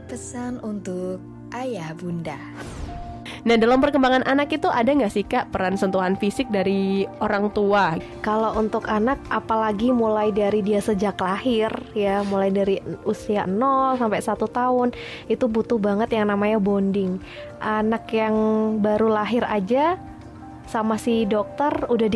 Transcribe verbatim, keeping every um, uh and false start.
Pesan untuk ayah bunda. Nah, dalam perkembangan anak itu ada nggak sih Kak peran sentuhan fisik dari orang tua? Kalau untuk anak, apalagi mulai dari dia sejak lahir ya, mulai dari usia nol sampai satu tahun, itu butuh banget yang namanya bonding. Anak yang baru lahir aja sama si dokter udah